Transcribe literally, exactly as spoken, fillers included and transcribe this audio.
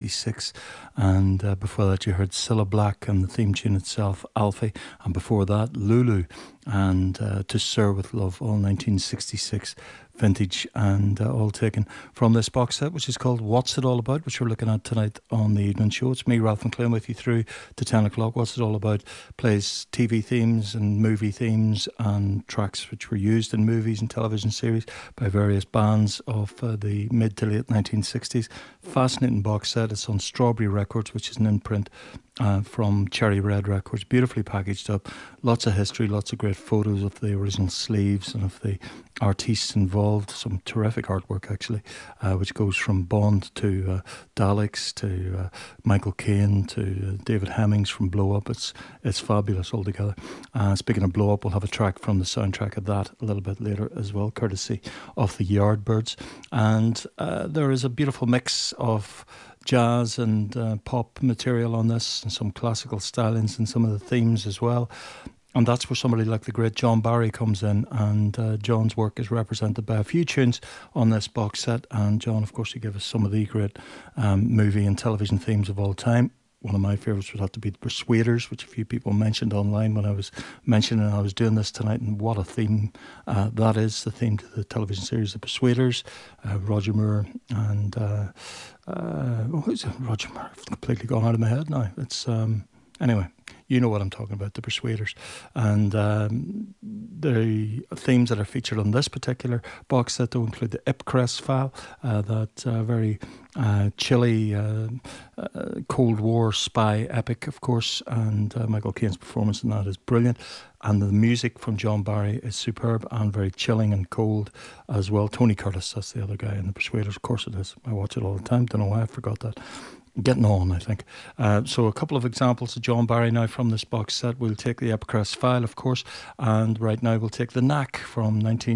sixty-six, and uh, before that you heard Cilla Black and the theme tune itself, Alfie, and before that Lulu and uh, To Sir With Love, all nineteen sixty-six vintage, and uh, all taken from this box set, which is called What's It All About, which we're looking at tonight on the evening show. It's me, Ralph McLean, with you through to ten o'clock. What's It All About plays T V themes and movie themes and tracks which were used in movies and television series by various bands of uh, the mid to late nineteen sixties. Fascinating box set. It's on Strawberry Records, which is an imprint Uh, from Cherry Red Records, beautifully packaged up, lots of history, lots of great photos of the original sleeves and of the artists involved, some terrific artwork actually, uh, which goes from Bond to uh, Daleks to uh, Michael Caine to uh, David Hemmings from Blow Up. It's it's fabulous altogether. Uh, speaking of Blow Up, we'll have a track from the soundtrack of that a little bit later as well, courtesy of the Yardbirds. And uh, there is a beautiful mix of jazz and uh, pop material on this, and some classical stylings and some of the themes as well. And that's where somebody like the great John Barry comes in, and uh, John's work is represented by a few tunes on this box set. And John, of course, he gave us some of the great um, movie and television themes of all time. One of my favourites would have to be The Persuaders, which a few people mentioned online when I was mentioning I was doing this tonight, and what a theme uh, that is, the theme to the television series The Persuaders. Uh, Roger Moore and uh, uh, oh, who's it? Roger Moore? I've completely gone out of my head now. It's um, anyway, you know what I'm talking about, The Persuaders. And um, the themes that are featured on this particular box set do include the Ipcress file, uh, that uh, very uh, chilly uh, uh, Cold War spy epic, of course, and uh, Michael Caine's performance in that is brilliant. And the music from John Barry is superb and very chilling and cold as well. Tony Curtis, that's the other guy in The Persuaders. Of course it is. I watch it all the time. Don't know why I forgot that. Getting on, I think. Uh, so a couple of examples of John Barry now from this box set. We'll take the Ipcress file, of course, and right now we'll take the Knack from nineteen